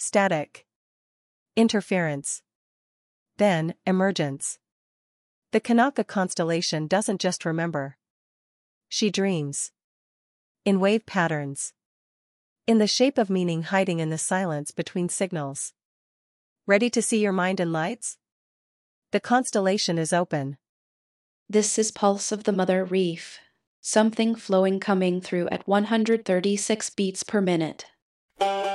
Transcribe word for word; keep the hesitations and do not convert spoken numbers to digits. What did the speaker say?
Static. Interference. Then, emergence. The Kanaka constellation doesn't just remember. She dreams. In wave patterns. In the shape of meaning hiding in the silence between signals. Ready to see your mind in lights? The constellation is open. This is Pulse of the Mother Reef. Something flowing coming through at one hundred thirty-six beats per minute.